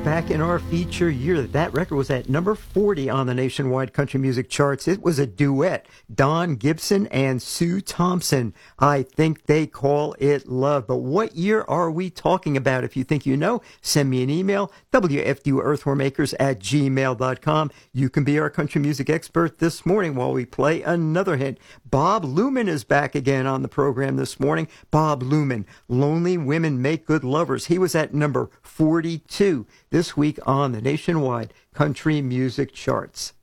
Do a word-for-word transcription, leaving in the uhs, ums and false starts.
back in our feature year. That record was at number forty on the nationwide country music charts. It was a duet, Don Gibson and Sue Thompson. I think they call it love. But what year are we talking about? If you think you know, send me an email, W F D U earthwormakers at gmail dot com. You can be our country music expert this morning while we play another hit. Bob Luman is back again on the program this morning. Bob Luman, Lonely Women Make Good Lovers. He was at number forty-two this week on the nationwide country music charts.